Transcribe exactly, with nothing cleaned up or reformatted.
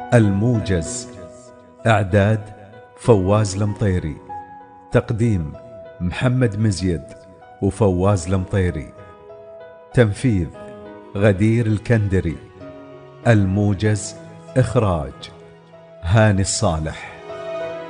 الموجز. إعداد فواز المطيري. تقديم محمد مزيد وفواز المطيري. تنفيذ غدير الكندري. الموجز إخراج هاني الصالح.